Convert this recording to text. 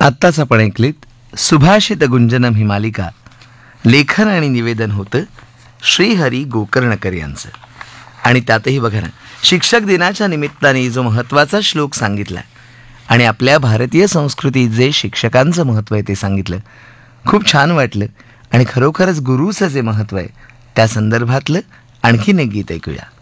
आत्ताच आपण ऐकलीत सुभाषित गुंजनम ही मालिका. लेखन आणि निवेदन होतं श्रीहरी गोकर्णकर यांचं. आणि त्यातही बघा ना, शिक्षक दिनाच्या निमित्ताने जो महत्त्वाचा श्लोक सांगितला आणि आपल्या भारतीय संस्कृतीत जे शिक्षकांचं महत्त्व आहे ते सांगितलं, खूप छान वाटलं. आणि खरोखरच गुरुचं जे महत्त्व आहे त्या संदर्भातलं आणखीन एक गीत ऐकूया.